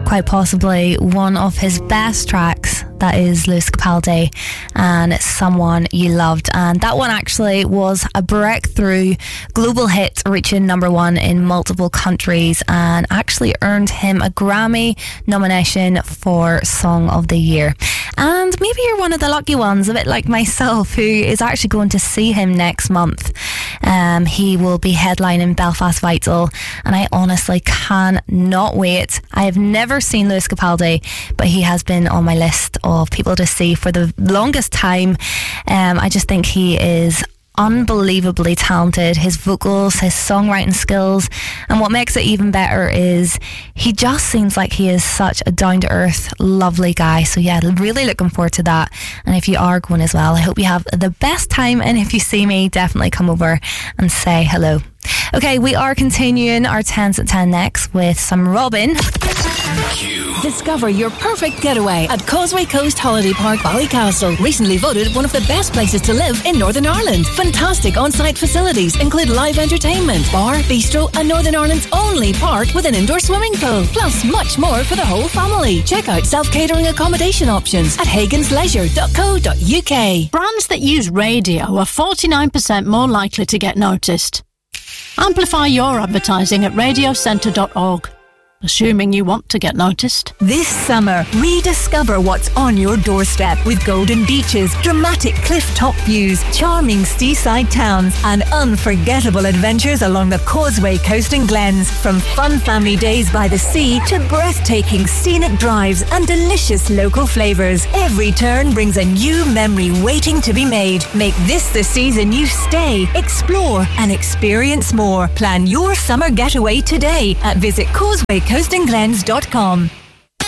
quite possibly one of his best tracks. That is Lewis Capaldi and Someone You Loved. And that one actually was a breakthrough global hit, reaching number one in multiple countries, and actually earned him a Grammy nomination for Song of the Year. And maybe you're one of the lucky ones, a bit like myself, who is actually going to see him next month. He will be headlining Belfast Vital, and I honestly cannot wait. I have never seen Lewis Capaldi, but he has been on my list of people to see for the longest time. I just think he is unbelievably talented. His vocals, his songwriting skills, and what makes it even better is he just seems like he is such a down-to-earth, lovely guy. So yeah, really looking forward to that. And if you are going as well, I hope you have the best time, and if you see me, definitely come over and say hello. Okay, we are continuing our 10s at 10 next with some Robin. Discover your perfect getaway at Causeway Coast Holiday Park, Ballycastle. Recently voted one of the best places to live in Northern Ireland. Fantastic on-site facilities include live entertainment, bar, bistro, and Northern Ireland's only park with an indoor swimming pool. Plus much more for the whole family. Check out self-catering accommodation options at hagensleisure.co.uk. Brands that use radio are 49% more likely to get noticed. Amplify your advertising at radiocentre.org. Assuming you want to get noticed. This summer, rediscover what's on your doorstep with golden beaches, dramatic cliff-top views, charming seaside towns, and unforgettable adventures along the Causeway Coast and Glens. From fun family days by the sea to breathtaking scenic drives and delicious local flavours, every turn brings a new memory waiting to be made. Make this the season you stay, explore, and experience more. Plan your summer getaway today at visitcausewaycoastandglens.com.